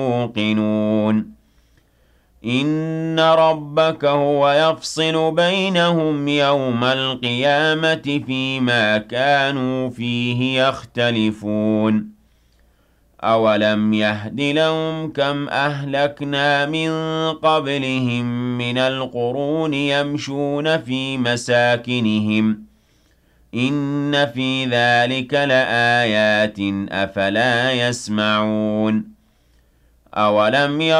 موقنون إن ربك هو يفصل بينهم يوم القيامة فيما كانوا فيه يختلفون أولم يهد لهم كم أهلكنا من قبلهم من القرون يمشون في مساكنهم إن في ذلك لآيات أفلا يسمعون أولم